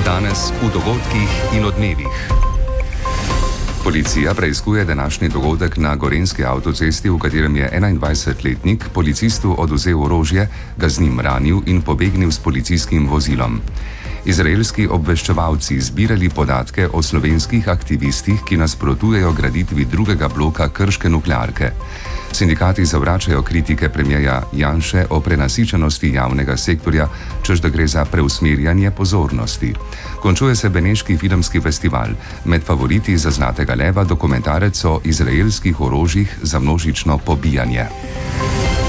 Danes v dogodkih in odmevih. Policija preiskuje današnji dogodek na Gorenjski avtocesti, v katerem je 21-letnik policistu odvzel orožje, ga z njim ranil in pobegnil s policijskim vozilom. Izraelski obveščevalci zbirali podatke o slovenskih aktivistih, ki nasprotujejo graditvi drugega bloka krške nuklearke. Sindikati zavračajo kritike premierja Janše o prenasičenosti javnega sektorja, češ da gre za preusmerjanje pozornosti. Končuje se Beneški filmski festival. Med favoriti za Zlatega leva dokumentarec o izraelskih orožjih za množično pobijanje.